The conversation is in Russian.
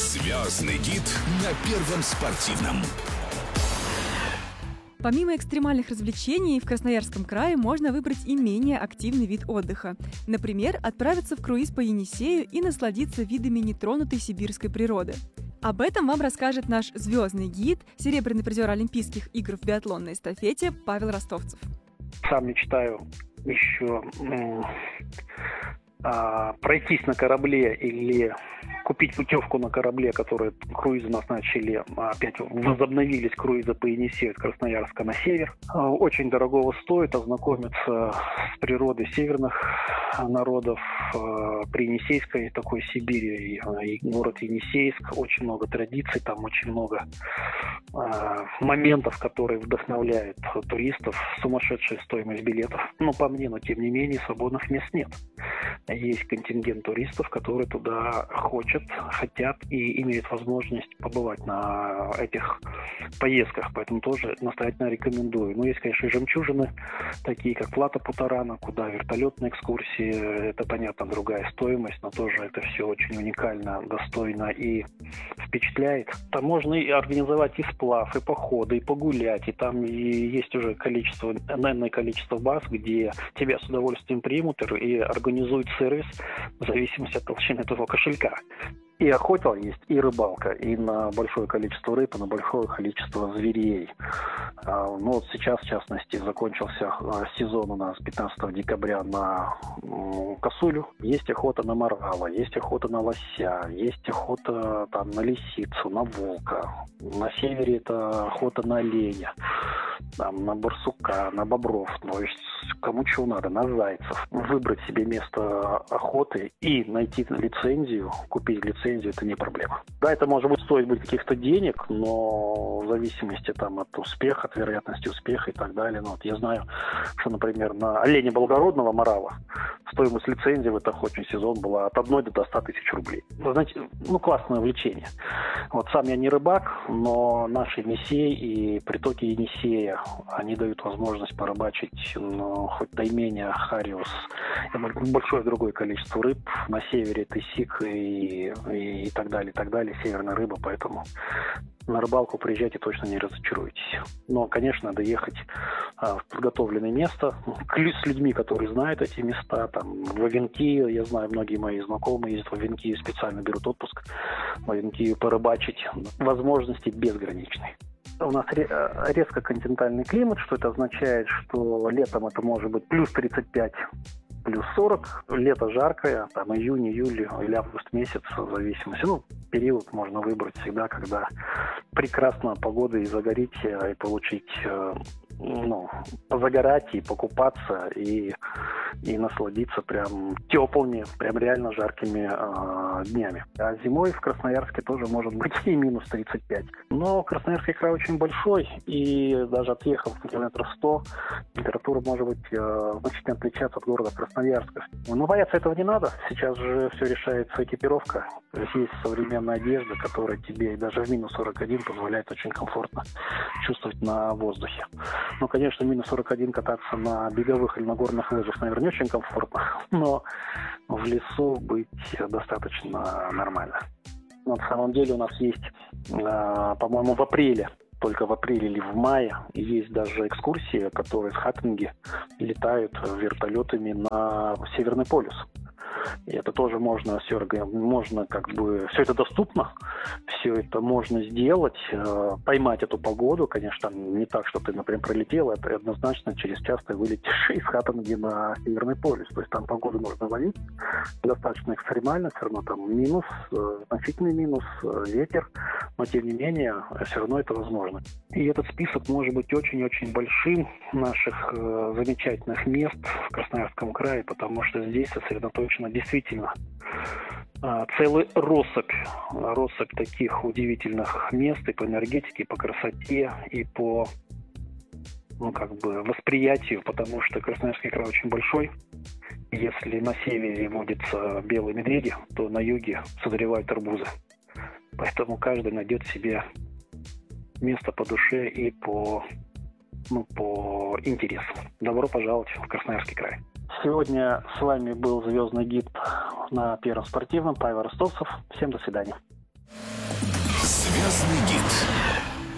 Звездный гид на Первом спортивном. Помимо экстремальных развлечений, в Красноярском крае можно выбрать и менее активный вид отдыха. Например, отправиться в круиз по Енисею и насладиться видами нетронутой сибирской природы. Об этом вам расскажет наш звездный гид, серебряный призер Олимпийских игр в биатлонной эстафете Павел Ростовцев. Сам мечтаю еще пройтись на корабле или купить путевку на корабле, которые круизы у нас начали, опять возобновились круизы по Енисею от Красноярска на север. Очень дорогого стоит ознакомиться с природой северных народов при Енисейской такой Сибири и город Енисейск. Очень много традиций, там очень много моментов, которые вдохновляют туристов. Сумасшедшая стоимость билетов. По мне, но тем не менее свободных мест нет. Есть контингент туристов, которые туда хотят и имеют возможность побывать на этих поездках, поэтому тоже настоятельно рекомендую. Но есть, конечно, и жемчужины, такие как Плата Путарана, куда вертолетные экскурсии, это, понятно, другая стоимость, но тоже это все очень уникально, достойно и впечатляет. Там можно и организовать и сплав, и походы, и погулять, и там и есть уже энное количество баз, где тебя с удовольствием примут и организуют сервис в зависимости от толщины твоего кошелька. И охота есть, и рыбалка, и на большое количество рыб, и на большое количество зверей. Вот сейчас, в частности, закончился сезон у нас 15 декабря на косулю. Есть охота на морала, есть охота на лося, есть охота на лисицу, на волка. На севере это охота на оленя, на барсука, на бобров. То есть кому чего надо, на зайцев. Выбрать себе место охоты и найти лицензию, купить лицензию, это не проблема. Да, это может стоить каких-то денег, но в зависимости от успеха, от вероятности успеха и так далее. Я знаю, что, например, на оленя благородного морала стоимость лицензии в этот охотный сезон была от 1 до 100 тысяч рублей. Вы знаете, классное увлечение. Сам я не рыбак, но наш Енисей и притоки Енисея, они дают возможность порыбачить хоть тайменя, хариус, большое другое количество рыб. На севере это сик и так далее, северная рыба, поэтому на рыбалку приезжайте, точно не разочаруетесь. Но, конечно, надо ехать в подготовленное место с людьми, которые знают эти места. В Авенкию, я знаю, многие мои знакомые ездят в Авенкию, специально берут отпуск в Авенкию порыбачить. Возможности безграничные. У нас резко континентальный климат, что это означает, что летом это может быть плюс 35, плюс 40, лето жаркое, июнь, июль или август месяц, в зависимости. Период можно выбрать всегда, когда прекрасная погода и загореть, и получить, позагорать и покупаться, и насладиться прям теплыми, прям реально жаркими днями. А зимой в Красноярске тоже может быть и минус 35. Но Красноярский край очень большой, и даже отъехав километров 100, температура может быть значительно отличаться от города Красноярска. Но бояться этого не надо. Сейчас же все решается экипировка. То есть есть современная одежда, которая тебе даже в минус 41 позволяет очень комфортно чувствовать на воздухе. Конечно, минус 41 кататься на беговых или на горных лыжах, наверное, не очень комфортно, но в лесу быть достаточно нормально. На самом деле у нас есть, по-моему, только в апреле или в мае, есть даже экскурсии, которые с Хаттинги летают вертолетами на Северный полюс. И это тоже можно все это доступно, все это можно сделать, поймать эту погоду, конечно, не так, что ты, например, пролетел, это однозначно через час ты вылетишь из Хаттинги на Северный полюс, то есть там погоду можно ловить, достаточно экстремально, все равно там минус, значительный минус, ветер, но тем не менее, все равно это возможно. И этот список может быть очень-очень большим наших замечательных мест в Красноярском крае, потому что здесь сосредоточено действительно целый россыпь таких удивительных мест и по энергетике, и по красоте, и по восприятию, потому что Красноярский край очень большой. Если на севере водятся белые медведи, то на юге созревают арбузы. Поэтому каждый найдет себе место по душе и по интересу. Добро пожаловать в Красноярский край. Сегодня с вами был звездный гид на Первом спортивном Павел Ростовцев. Всем до свидания. Красный гид.